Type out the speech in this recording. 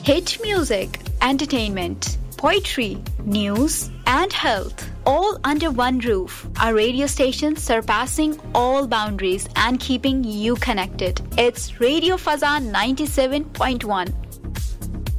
Hit music, entertainment, poetry, news, and health, all under one roof. Our radio station surpassing all boundaries and keeping you connected. It's Radio Fazan 97.1.